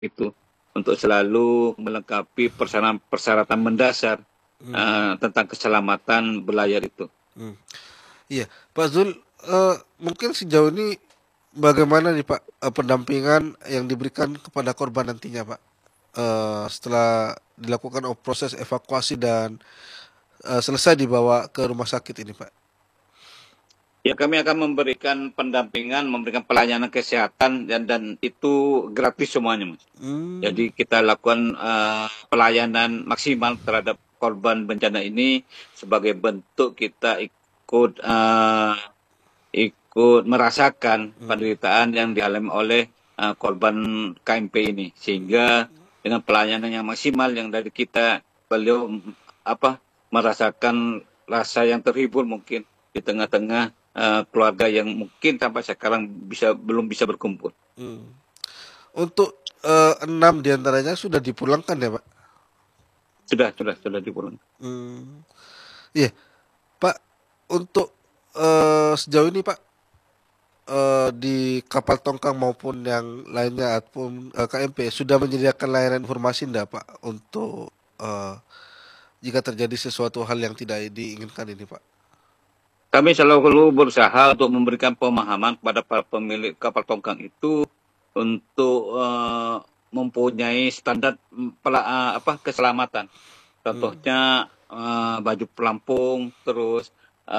itu untuk selalu melengkapi persyaratan mendasar tentang keselamatan berlayar itu. Hmm. Iya, Pak Zul, mungkin sejauh ini bagaimana nih Pak pendampingan yang diberikan kepada korban nantinya Pak setelah dilakukan proses evakuasi dan selesai dibawa ke rumah sakit ini Pak? Ya, kami akan memberikan pendampingan, memberikan pelayanan kesehatan dan itu gratis semuanya, Mas. Hmm. Jadi kita lakukan pelayanan maksimal terhadap korban bencana ini sebagai bentuk kita ikut merasakan Hmm. penderitaan yang dialami oleh korban KMP ini, sehingga dengan pelayanan yang maksimal yang dari kita, beliau merasakan rasa yang terhibur mungkin di tengah-tengah keluarga yang mungkin sampai sekarang belum bisa berkumpul. Hmm. Untuk 6 diantaranya sudah dipulangkan ya Pak? Sudah dipulang. Hmm. Iya, Pak. Untuk sejauh ini Pak, di kapal tongkang maupun yang lainnya ataupun KMP sudah menyediakan layanan informasi enggak Pak untuk jika terjadi sesuatu hal yang tidak diinginkan ini Pak? Kami selalu berusaha untuk memberikan pemahaman kepada para pemilik kapal tongkang itu untuk mempunyai standar keselamatan. Hmm. Contohnya baju pelampung, terus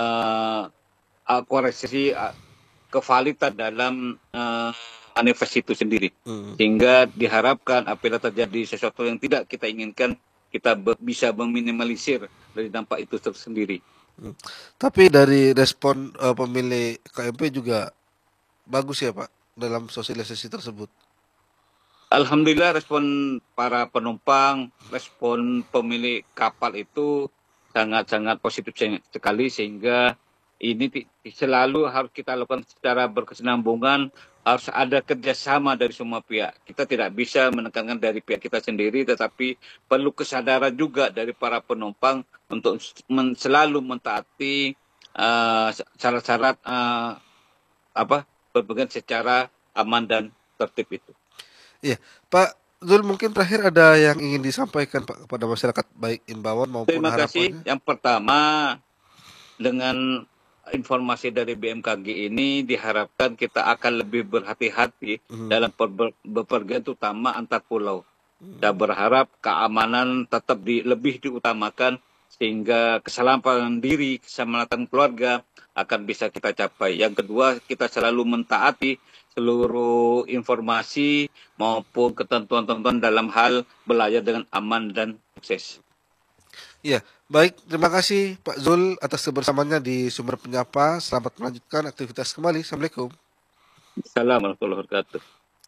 koreksi kevalitan dalam manifest itu sendiri. Hmm. Sehingga diharapkan apabila terjadi sesuatu yang tidak kita inginkan, kita bisa meminimalisir dari dampak itu tersendiri. Hmm. Tapi dari respon pemilik KMP juga bagus ya Pak dalam sosialisasi tersebut. Alhamdulillah respon para penumpang, respon pemilik kapal itu sangat-sangat positif sekali, sehingga ini selalu harus kita lakukan secara berkesinambungan, harus ada kerjasama dari semua pihak. Kita tidak bisa menekankan dari pihak kita sendiri, tetapi perlu kesadaran juga dari para penumpang untuk selalu mentaati syarat-syarat berpergian secara aman dan tertib itu. Iya, Pak Zul, mungkin terakhir ada yang ingin disampaikan Pak kepada masyarakat baik imbauan maupun Terima kasih. harapannya. Yang pertama, dengan informasi dari BMKG ini diharapkan kita akan lebih berhati-hati Mhm. dalam bepergian, terutama antar pulau. Kita berharap keamanan tetap lebih diutamakan sehingga keselamatan diri, keselamatan keluarga akan bisa kita capai. Yang kedua, kita selalu mentaati seluruh informasi maupun ketentuan-ketentuan dalam hal berlayar dengan aman dan sukses. Iya, baik. Terima kasih Pak Zul atas kebersamaannya di Sumber Penyapa. Selamat melanjutkan aktivitas kembali. Assalamualaikum. Assalamualaikum warahmatullahi wabarakatuh.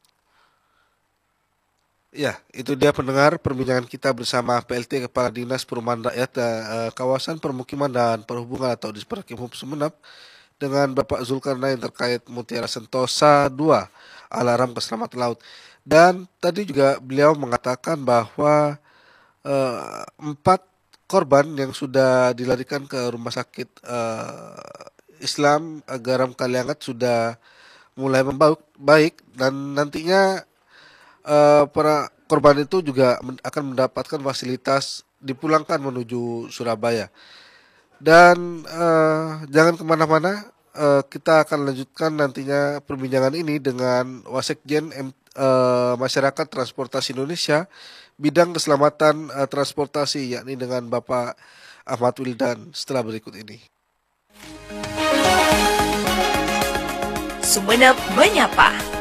Ya, itu dia pendengar perbincangan kita bersama PLT Kepala Dinas Perumahan Rakyat Kawasan Permukiman dan Perhubungan atau Disperkim Sumeneb dengan Bapak Zulkarnain terkait Mutiara Sentosa 2 alarm keselamatan laut. Dan tadi juga beliau mengatakan bahwa 4 korban yang sudah dilarikan ke rumah sakit Islam Garam Kaliangat sudah mulai membaik dan nantinya para korban itu juga akan mendapatkan fasilitas dipulangkan menuju Surabaya. Dan jangan kemana-mana, kita akan lanjutkan nantinya perbincangan ini dengan Wasekjen Masyarakat Transportasi Indonesia bidang keselamatan transportasi, yakni dengan Bapak Ahmad Wildan setelah berikut ini. Sumeneb Menyapa.